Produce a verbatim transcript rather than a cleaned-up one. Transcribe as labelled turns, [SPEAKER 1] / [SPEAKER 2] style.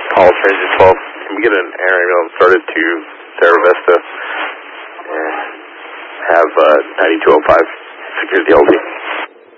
[SPEAKER 1] Paul, Transit twelve. Can we get an air ambulance started to Terra Vista and have uh, ninety-two oh five secure the L D?